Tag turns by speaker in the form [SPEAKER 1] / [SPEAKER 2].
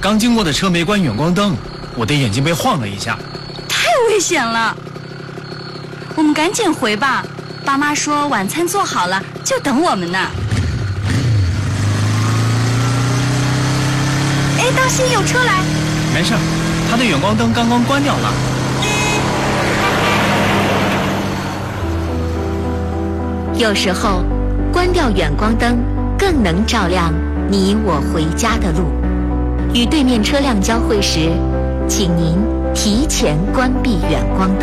[SPEAKER 1] 刚经过的车没关远光灯，我的眼睛被晃了一下。
[SPEAKER 2] 太危险了，我们赶紧回吧。爸妈说晚餐做好了，就等我们呢。哎，当心有车来！
[SPEAKER 1] 没事，他的远光灯刚刚关掉了。
[SPEAKER 3] 有时候，关掉远光灯更能照亮你我回家的路。与对面车辆交汇时，请您提前关闭远光灯。